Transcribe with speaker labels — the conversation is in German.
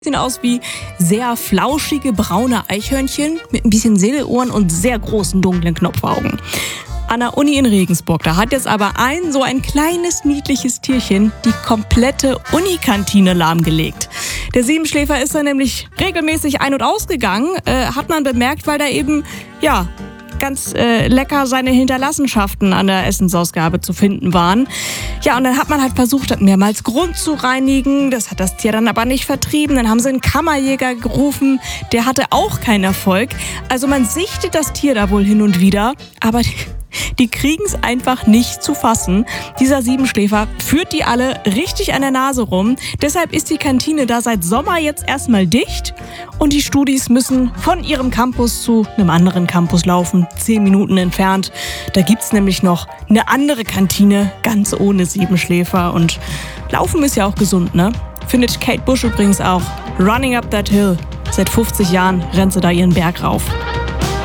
Speaker 1: Sehen aus wie sehr flauschige braune Eichhörnchen mit ein bisschen Segelohren und sehr großen dunklen Knopfaugen. An der Uni in Regensburg, da hat jetzt aber ein kleines niedliches Tierchen die komplette Unikantine lahmgelegt. Der Siebenschläfer ist da nämlich regelmäßig ein- und ausgegangen, hat man bemerkt, weil da eben, ganz lecker seine Hinterlassenschaften an der Essensausgabe zu finden waren. Ja, und dann hat man halt versucht, das mehrmals Grund zu reinigen. Das hat das Tier dann aber nicht vertrieben. Dann haben sie einen Kammerjäger gerufen. Der hatte auch keinen Erfolg. Also man sichtet das Tier da wohl hin und wieder, aber die kriegen es einfach nicht zu fassen. Dieser Siebenschläfer führt die alle richtig an der Nase rum. Deshalb ist die Kantine da seit Sommer jetzt erstmal dicht. Und die Studis müssen von ihrem Campus zu einem anderen Campus laufen, 10 Minuten entfernt. Da gibt's nämlich noch eine andere Kantine, ganz ohne Siebenschläfer. Und Laufen ist ja auch gesund, ne? Findet Kate Bush übrigens auch. Running up that hill. Seit 50 Jahren rennt sie da ihren Berg rauf.